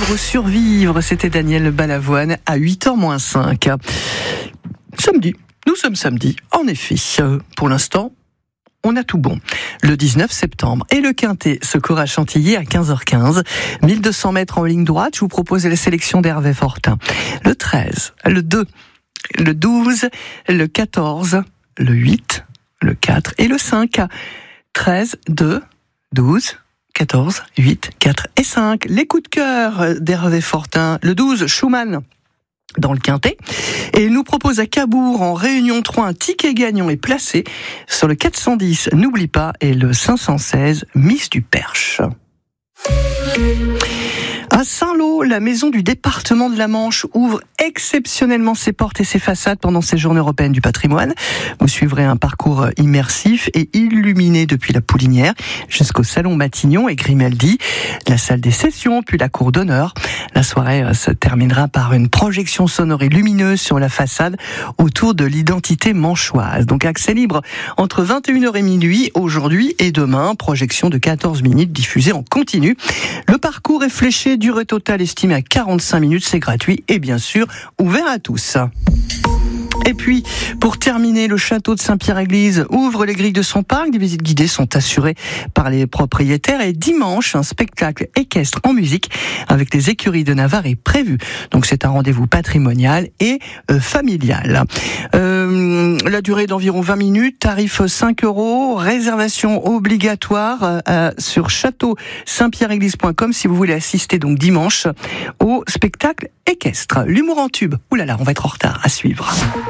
Vivre ou survivre, c'était Daniel Balavoine à 8h-5. Samedi, nous sommes samedi, en effet. Pour l'instant, on a tout bon. Le 19 septembre et le Quintet se court à Chantilly à 15h15. 1200 mètres en ligne droite, je vous propose la sélection d'Hervé Fortin. Le 13, le 2, le 12, le 14, le 8, le 4 et le 5. 13, 2, 12... 14, 8, 4 et 5. Les coups de cœur d'Hervé Fortin. Le 12, Schumann dans le Quintet. Et il nous propose à Cabourg, en Réunion 3, un ticket gagnant est placé sur le 410, n'oublie pas, et le 516, Miss du Perche. À Saint-Lô, la maison du département de la Manche ouvre exceptionnellement ses portes et ses façades pendant ces journées européennes du patrimoine. Vous suivrez un parcours immersif et illuminé depuis la Poulinière jusqu'au salon Matignon et Grimaldi, la salle des sessions, puis la cour d'honneur. La soirée se terminera par une projection sonore et lumineuse sur la façade autour de l'identité manchoise. Donc accès libre entre 21h et minuit aujourd'hui et demain, projection de 14 minutes diffusée en continu. Le parcours est fléché, durée totale estimée à 45 minutes, c'est gratuit et bien sûr ouvert à tous. Et puis, pour terminer, le château de Saint-Pierre-Église ouvre les grilles de son parc. Des visites guidées sont assurées par les propriétaires. Et dimanche, un spectacle équestre en musique avec les écuries de Navarre est prévu. Donc c'est un rendez-vous patrimonial et familial. La durée d'environ 20 minutes, tarif 5 €, réservation obligatoire sur château-saint-pierre-église.com si vous voulez assister donc dimanche au spectacle équestre. L'humour en tube. Ouh là là, on va être en retard, à suivre.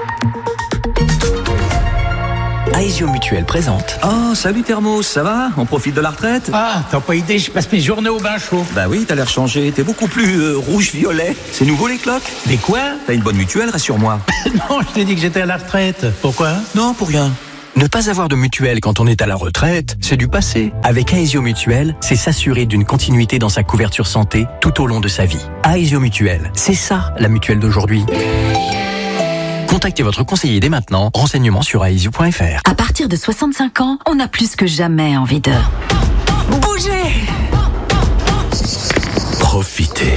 Aesio Mutuel présente. Oh, salut Thermos, ça va? On profite de la retraite? Ah, t'as pas idée, je passe mes journées au bain chaud. Bah oui, t'as l'air changé, t'es beaucoup plus rouge-violet. C'est nouveau les cloques? Mais quoi? T'as une bonne mutuelle, rassure-moi. Non, je t'ai dit que j'étais à la retraite. Pourquoi? Non, pour rien. Ne pas avoir de mutuelle quand on est à la retraite, c'est du passé. Avec Aesio Mutuel, c'est s'assurer d'une continuité dans sa couverture santé tout au long de sa vie. Aesio Mutuel, c'est ça la mutuelle d'aujourd'hui. Contactez votre conseiller dès maintenant. Renseignements sur aesio.fr. À partir de 65 ans, on a plus que jamais envie de bouger. Profitez.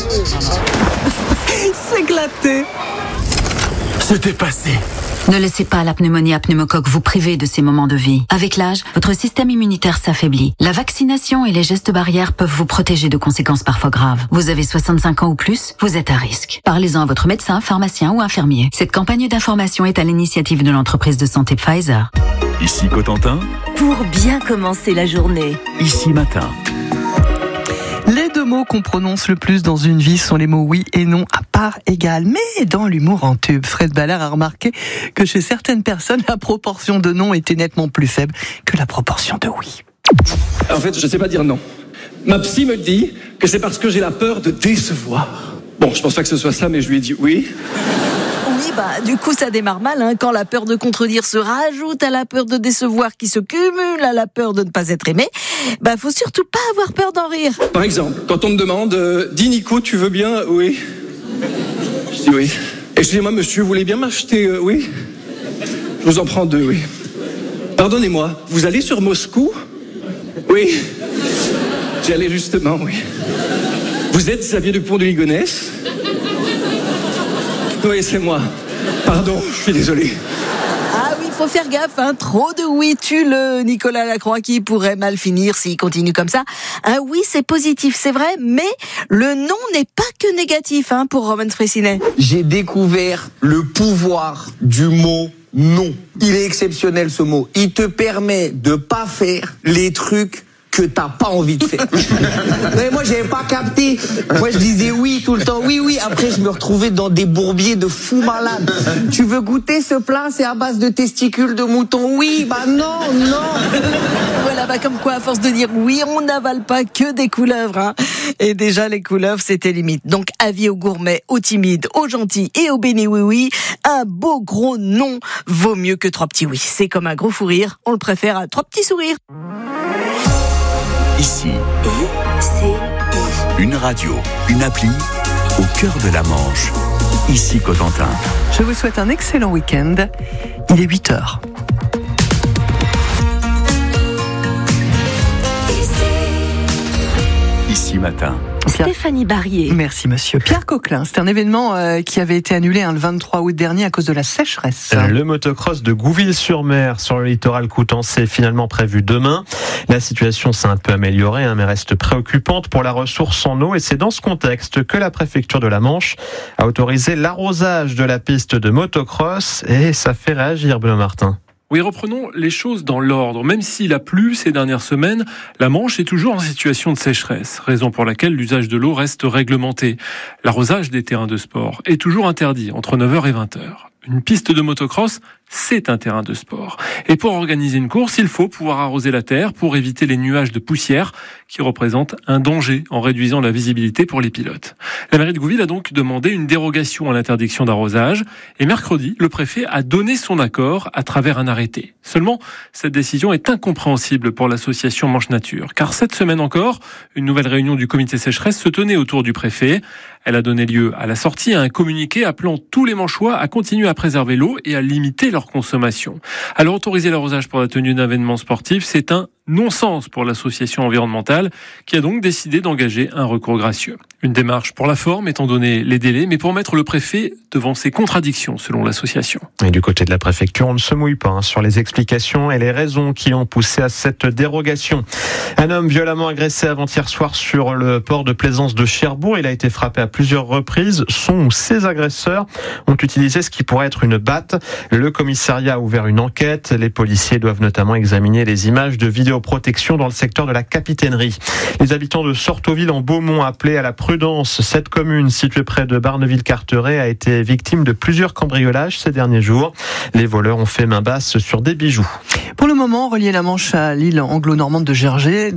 S'éclater. C'était passé. Ne laissez pas la pneumonie à pneumocoque vous priver de ces moments de vie. Avec l'âge, votre système immunitaire s'affaiblit. La vaccination et les gestes barrières peuvent vous protéger de conséquences parfois graves. Vous avez 65 ans ou plus, vous êtes à risque. Parlez-en à votre médecin, pharmacien ou infirmier. Cette campagne d'information est à l'initiative de l'entreprise de santé Pfizer. Ici Cotentin. Pour bien commencer la journée. Ici Matin. Les deux mots qu'on prononce le plus dans une vie sont les mots oui et non à part égale. Mais dans l'humour en tube, Fred Ballard a remarqué que chez certaines personnes, la proportion de non était nettement plus faible que la proportion de oui. En fait, je sais pas dire non. Ma psy me dit que c'est parce que j'ai la peur de décevoir. Bon, je pense pas que ce soit ça, mais je lui ai dit oui. Oui, du coup, ça démarre mal, hein, quand la peur de contredire se rajoute à la peur de décevoir qui se cumule à la peur de ne pas être aimé. Faut surtout pas avoir peur d'en rire. Par exemple, quand on me demande dis Nico, tu veux bien? Oui. Je dis oui. Excusez-moi, monsieur, vous voulez bien m'acheter? Oui. Je vous en prends 2, oui. Pardonnez-moi, vous allez sur Moscou? Oui. J'y allais justement, oui. Vous êtes Xavier Dupont de Ligonnès? Oui, c'est moi. Pardon, je suis désolé. Ah oui, faut faire gaffe, hein. Trop de oui tue le Nicolas Lacroix qui pourrait mal finir s'il continue comme ça. Un oui, c'est positif, c'est vrai, mais le non n'est pas que négatif, hein, pour Roman Fressinet. J'ai découvert le pouvoir du mot non. Il est exceptionnel ce mot. Il te permet de pas faire les trucs que t'as pas envie de faire. Mais moi, j'avais pas capté. Moi, je disais oui tout le temps. Oui, oui. Après, je me retrouvais dans des bourbiers de fous malades. Tu veux goûter ce plat? C'est à base de testicules de mouton. Oui, non. Voilà, comme quoi, à force de dire oui, on n'avale pas que des couleuvres, hein. Et déjà, les couleuvres, c'était limite. Donc, avis aux gourmets, aux timides, aux gentils et aux bénis oui. Un beau gros non vaut mieux que 3 petits oui. C'est comme un gros fou rire. On le préfère à 3 petits sourires. Ici, I-C-I. une radio, une appli au cœur de la Manche. Ici Cotentin. Je vous souhaite un excellent week-end. Il est 8h. Ici Matin. Stéphanie Barrier. Merci monsieur. Pierre Coquelin, c'est un événement qui avait été annulé le 23 août dernier à cause de la sécheresse. Le motocross de Gouville-sur-Mer sur le littoral coutançais est finalement prévu demain. La situation s'est un peu améliorée, mais reste préoccupante pour la ressource en eau, et c'est dans ce contexte que la préfecture de la Manche a autorisé l'arrosage de la piste de motocross, et ça fait réagir Benoît Martin. Oui, reprenons les choses dans l'ordre. Même s'il a plu ces dernières semaines, la Manche est toujours en situation de sécheresse, raison pour laquelle l'usage de l'eau reste réglementé. L'arrosage des terrains de sport est toujours interdit entre 9h et 20h. Une piste de motocross, c'est un terrain de sport. Et pour organiser une course, il faut pouvoir arroser la terre pour éviter les nuages de poussière qui représentent un danger en réduisant la visibilité pour les pilotes. La mairie de Gouville a donc demandé une dérogation à l'interdiction d'arrosage. Et mercredi, le préfet a donné son accord à travers un arrêté. Seulement, cette décision est incompréhensible pour l'association Manche Nature. Car cette semaine encore, une nouvelle réunion du comité sécheresse se tenait autour du préfet. Elle a donné lieu à la sortie à un communiqué appelant tous les Manchois à continuer à préserver l'eau et à limiter leur consommation. Alors autoriser l'arrosage pour la tenue d'un événement sportif, c'est un non-sens pour l'association environnementale qui a donc décidé d'engager un recours gracieux. Une démarche pour la forme étant donné les délais, mais pour mettre le préfet devant ses contradictions selon l'association. Et du côté de la préfecture, on ne se mouille pas sur les explications et les raisons qui ont poussé à cette dérogation. Un homme violemment agressé avant-hier soir sur le port de plaisance de Cherbourg. Il a été frappé à plusieurs reprises. Son ou ses agresseurs ont utilisé ce qui pourrait être une batte. Le commissariat a ouvert une enquête. Les policiers doivent notamment examiner les images de vidéoprotection dans le secteur de la Capitainerie. Les habitants de Sortoville en Beaumont appelaient à la prudence. Cette commune située près de Barneville-Carteret a été victime de plusieurs cambriolages ces derniers jours. Les voleurs ont fait main basse sur des bijoux. Pour le moment, relier la Manche à l'île anglo-normande de Jersey,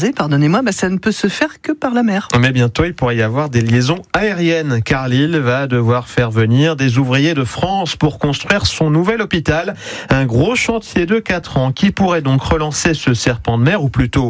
ça ne peut se faire que par la mer. Mais bientôt, il pourrait y avoir des liaisons aériennes, car l'île va devoir faire venir des ouvriers de France pour construire son nouvel hôpital. Un gros chantier de 4 ans qui pourrait donc relancer ce serpent de mer, ou plutôt